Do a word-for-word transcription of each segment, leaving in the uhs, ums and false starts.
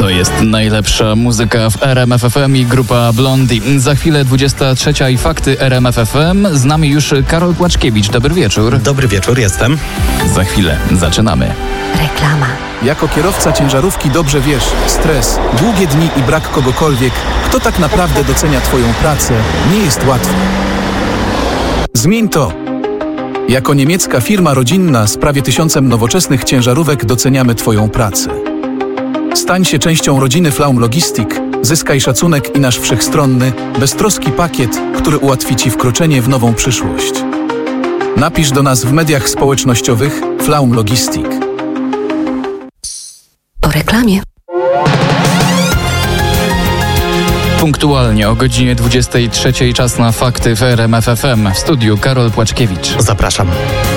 To jest najlepsza muzyka w R M F F M i grupa Blondie. Za chwilę dwudziesta trzecia i fakty R M F F M. Z nami już Karol Płaczkiewicz. Dobry wieczór. Dobry wieczór, jestem. Za chwilę zaczynamy. Reklama. Jako kierowca ciężarówki dobrze wiesz, stres, długie dni i brak kogokolwiek, kto tak naprawdę docenia Twoją pracę, nie jest łatwy. Zmień to. Jako niemiecka firma rodzinna z prawie tysiącem nowoczesnych ciężarówek doceniamy Twoją pracę. Stań się częścią rodziny Flaum Logistik, zyskaj szacunek i nasz wszechstronny, beztroski pakiet, który ułatwi Ci wkroczenie w nową przyszłość. Napisz do nas w mediach społecznościowych Flaum Logistik. Po reklamie. Punktualnie o godzinie dwudziestej trzeciej czas na fakty w R M F F M. W studiu Karol Płaczkiewicz. Zapraszam.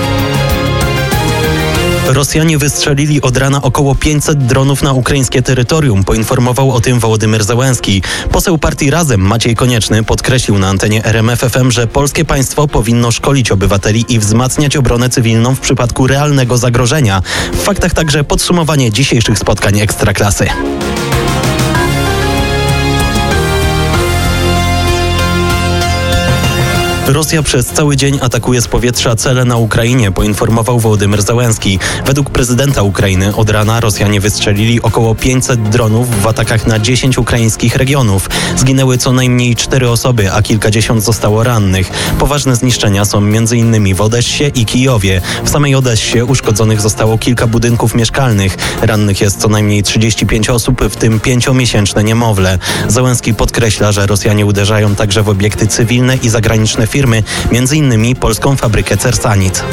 Rosjanie wystrzelili od rana około pięćset dronów na ukraińskie terytorium, poinformował o tym Wołodymyr Zełenski. Poseł partii Razem Maciej Konieczny podkreślił na antenie R M F F M, że polskie państwo powinno szkolić obywateli i wzmacniać obronę cywilną w przypadku realnego zagrożenia. W faktach także podsumowanie dzisiejszych spotkań Ekstraklasy. Rosja przez cały dzień atakuje z powietrza cele na Ukrainie, poinformował Wołodymyr Zełenski. Według prezydenta Ukrainy od rana Rosjanie wystrzelili około pięćset dronów w atakach na dziesięć ukraińskich regionów. Zginęły co najmniej cztery osoby, a kilkadziesiąt zostało rannych. Poważne zniszczenia są między innymi w Odessie i Kijowie. W samej Odessie uszkodzonych zostało kilka budynków mieszkalnych. Rannych jest co najmniej trzydzieści pięć osób, w tym pięciomiesięczne niemowlę. Zełenski podkreśla, że Rosjanie uderzają także w obiekty cywilne i zagraniczne firmy, między innymi polską fabrykę Cersanit.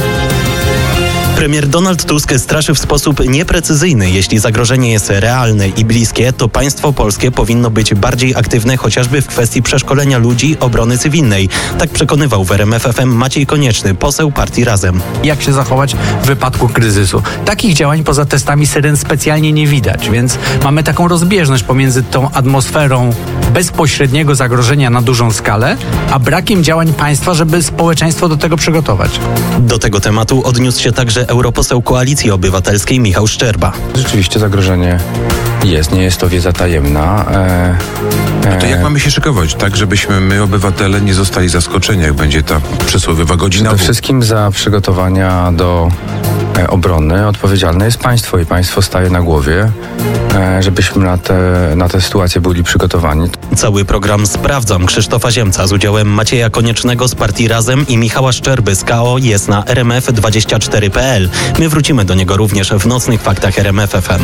Premier Donald Tusk straszy w sposób nieprecyzyjny. Jeśli zagrożenie jest realne i bliskie, to państwo polskie powinno być bardziej aktywne chociażby w kwestii przeszkolenia ludzi obrony cywilnej. Tak przekonywał w R M F F M Maciej Konieczny, poseł partii Razem. Jak się zachować w wypadku kryzysu? Takich działań poza testami syren specjalnie nie widać, więc mamy taką rozbieżność pomiędzy tą atmosferą bezpośredniego zagrożenia na dużą skalę, a brakiem działań państwa, żeby społeczeństwo do tego przygotować. Do tego tematu odniósł się także europoseł Koalicji Obywatelskiej Michał Szczerba. Rzeczywiście zagrożenie jest, nie jest to wiedza tajemna. E, e... To jak mamy się szykować, tak żebyśmy my, obywatele, nie zostali zaskoczeni, jak będzie ta przysłowiowa godzina? Przede wszystkim za przygotowania do e, obrony odpowiedzialne jest państwo i państwo staje na głowie, e, żebyśmy na te, na tę sytuację byli przygotowani. Cały program Sprawdzam Krzysztofa Ziemca z udziałem Macieja Koniecznego z partii Razem i Michała Szczerby z K O jest na r m f dwadzieścia cztery kropka p l. My wrócimy do niego również w nocnych faktach R M F F M.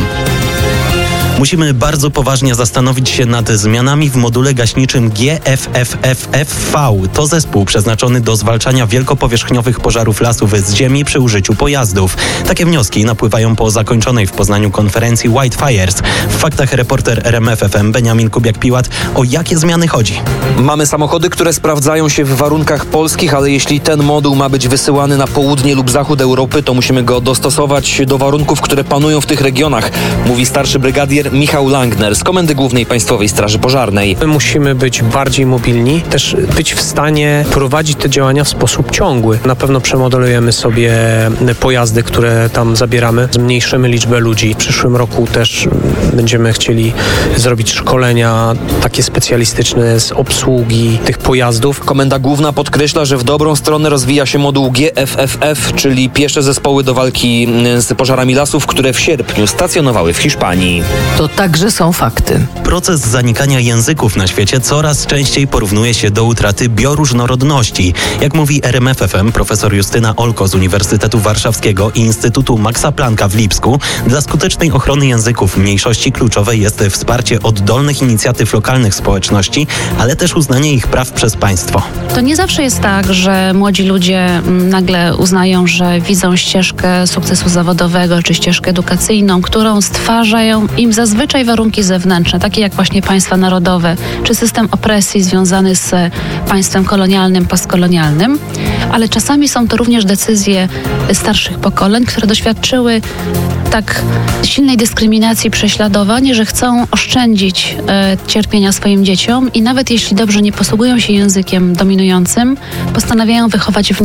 Musimy bardzo poważnie zastanowić się nad zmianami w module gaśniczym G F F F F V. To zespół przeznaczony do zwalczania wielkopowierzchniowych pożarów lasów z ziemi przy użyciu pojazdów. Takie wnioski napływają po zakończonej w Poznaniu konferencji White Fires. W faktach reporter R M F F M Beniamin Kubiak-Piłat. O jakie zmiany chodzi? Mamy samochody, które sprawdzają się w warunkach polskich, ale jeśli ten moduł ma być wysyłany na południe lub zachód Europy, to musimy go dostosować do warunków, które panują w tych regionach, mówi starszy brygadier Michał Langner z Komendy Głównej Państwowej Straży Pożarnej. My musimy być bardziej mobilni, też być w stanie prowadzić te działania w sposób ciągły. Na pewno przemodelujemy sobie pojazdy, które tam zabieramy, zmniejszymy liczbę ludzi. W przyszłym roku też będziemy chcieli zrobić szkolenia takie specjalistyczne z obsługi tych pojazdów. Komenda Główna podkreśla, że w dobrą stronę rozwija się moduł G F F F, czyli piesze zespoły do walki z pożarami lasów, które w sierpniu stacjonowały w Hiszpanii. To także są fakty. Proces zanikania języków na świecie coraz częściej porównuje się do utraty bioróżnorodności. Jak mówi R M F F M profesor Justyna Olko z Uniwersytetu Warszawskiego i Instytutu Maxa Plancka w Lipsku, dla skutecznej ochrony języków mniejszości kluczowe jest wsparcie oddolnych inicjatyw lokalnych społeczności, ale też uznanie ich praw przez państwo. To nie zawsze jest tak, że młodzi ludzie nagle uznają, że widzą ścieżkę sukcesu zawodowego czy ścieżkę edukacyjną, którą stwarzają im zazwyczaj warunki zewnętrzne, takie jak właśnie państwa narodowe, czy system opresji związany z państwem kolonialnym, postkolonialnym, ale czasami są to również decyzje starszych pokoleń, które doświadczyły tak silnej dyskryminacji, prześladowań, że chcą oszczędzić e, cierpienia swoim dzieciom i nawet jeśli dobrze nie posługują się językiem dominującym, postanawiają wychować w